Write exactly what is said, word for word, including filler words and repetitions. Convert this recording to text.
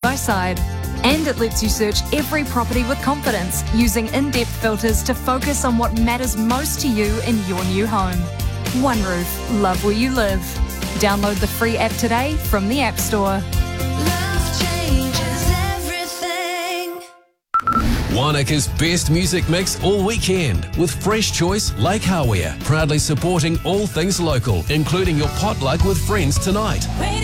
by side. And it lets you search every property with confidence, using in-depth filters to focus on what matters most to you in your new home. One Roof, love where you live. Download the free app today from the App Store. Wanaka's best music mix all weekend with Fresh Choice Lake Hawea, proudly supporting all things local, including your potluck with friends tonight.